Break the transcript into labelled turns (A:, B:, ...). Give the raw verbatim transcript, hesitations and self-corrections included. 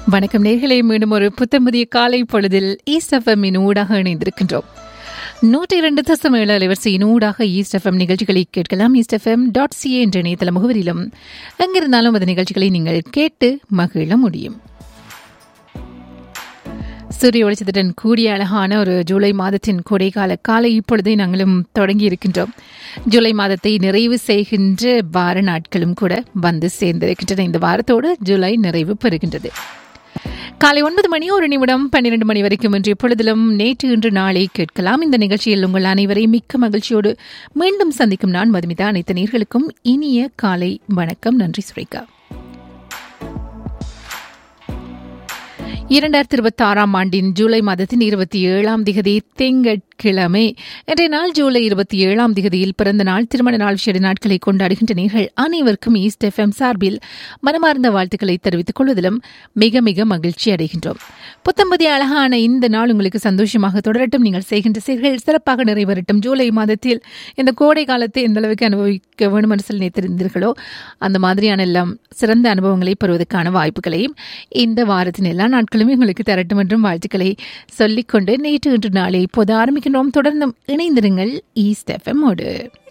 A: வணக்கம் நேர்களே, மீண்டும் ஒரு புத்தமுதிய காலை பொழுதில் ஈஸ்ட் எஃப்எம்மின் ஊடாக இணைந்திருக்கின்றோம். நூற்றி இரண்டு தசம் ஏழு அலைவரிசையின் ஊடாக ஈஸ்ட் எஃப்எம் நிகழ்ச்சிகளை கேட்கலாம். ஈஸ்ட் எஃப்எம் டாட் சிஏ என்ற இணையதள முகவரியிலும் எங்கிருந்தாலும் அந்த நிகழ்ச்சிகளை நீங்கள் கேட்டு மகிழ முடியும். சூரிய ஒளிச்சத்துடன் கூடிய அழகான ஒரு ஜூலை மாதத்தின் கோடைகால காலை இப்பொழுதே நாங்களும் தொடங்கி இருக்கின்றோம். ஜூலை மாதத்தை நிறைவு செய்கின்ற வார நாட்களும் கூட வந்து சேர்ந்திருக்கின்றன. இந்த வாரத்தோடு ஜூலை நிறைவு பெறுகின்றது. காலை ஒன்பது மணி ஒரு நிமிடம் பன்னிரண்டு மணி வரைக்கும் இன்றைய பொழுதிலும் நேற்று இன்று நாளை கேட்கலாம். இந்த நிகழ்ச்சியில் உங்கள் அனைவரையும் மிக்க மகிழ்ச்சியோடு மீண்டும் சந்திக்கும் நான் மதுமிதா. அனைத்து நேயர்களுக்கும் இனிய காலை வணக்கம். நன்றி சுரேகா. இரண்டாயிரத்தி இருபத்தி ஆறாம் ஆண்டின் ஜூலை மாதத்தின் இருபத்தி ஏழாம் திகதி திங்கட்கிழமை இன்றைய நாள். ஜூலை இருபத்தி ஏழாம் திகதியில் பிறந்த நாள், திருமண நாள், விசேட நாட்களை கொண்டாடுகின்ற நேர்கள் அனைவருக்கும் ஈஸ்ட் எஃப்எம் சார்பில் மனமார்ந்த வாழ்த்துக்களை தெரிவித்துக் கொள்வதிலும் மிக மிக மகிழ்ச்சி அடைகின்றோம். புத்தம்பதிய அழகான இந்த நாள் உங்களுக்கு சந்தோஷமாக தொடரட்டும். நீங்கள் செய்கின்ற செயல்கள் சிறப்பாக நிறைவேறட்டும். ஜூலை மாதத்தில் இந்த கோடை காலத்தை எந்த அளவுக்கு அனுபவிக்க வேண்டும் என்று சொல்லி நினைத்திருந்தீர்களோ அந்த மாதிரியான எல்லாம் சிறந்த அனுபவங்களை பெறுவதற்கான வாய்ப்புகளையும் இந்த வாரத்தின் எல்லா நாட்களும் உங்களுக்கு தரட்டும் என்றும் வாழ்த்துக்களை சொல்லிக்கொண்டு நேற்று இன்று நாளை இப்போது ஆரம்பிக்கின்றோம். தொடர்ந்தும் இணைந்திருங்கள் ஈஸ்ட் எஃப்எம்மோடு.